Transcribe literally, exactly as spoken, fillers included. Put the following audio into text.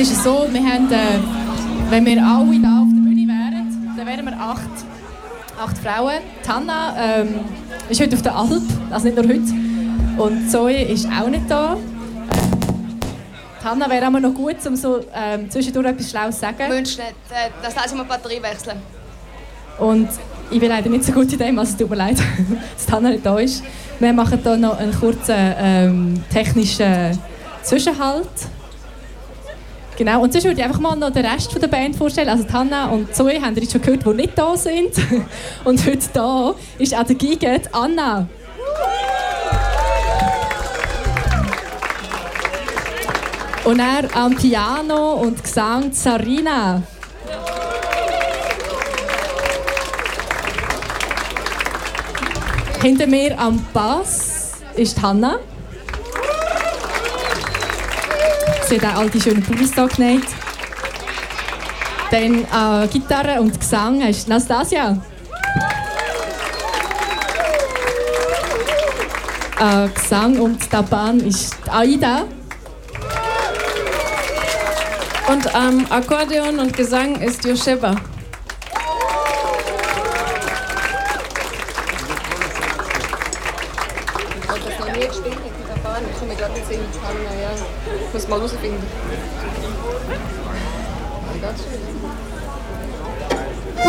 ist so, wir haben, äh, wenn wir alle hier auf der Bühne wären, dann wären wir acht, acht Frauen. Die Hanna ähm, ist heute auf der Alp, also nicht nur heute. Und Zoe ist auch nicht da. Die Hanna wäre aber noch gut, um so ähm, zwischendurch etwas Schlaues zu sagen. Wünsch nicht, das lasse ich mal die Batterie wechseln. Und ich bin leider nicht so gut in dem, also es tut mir leid, dass die Hanna nicht da ist. Wir machen hier noch einen kurzen ähm, technischen Zwischenhalt. Genau, und sonst würde ich einfach mal noch den Rest der Band vorstellen. Also die Hanna und Zoe haben ihr jetzt schon gehört, die nicht da sind. Und heute da ist auch der Geige, Anna. Und er am Piano und Gesang Sarina. Hinter mir am Bass ist Hanna. Sie hat auch all die schönen Pullis hier genäht. Dann äh, Gitarre und Gesang ist Nastasia. Äh, Gesang und Taban ist Aida. Und am ähm, Akkordeon und Gesang ist Josheba. Ich komme gerade nicht sehen. Ich muss mal rausfinden. Ganz schön.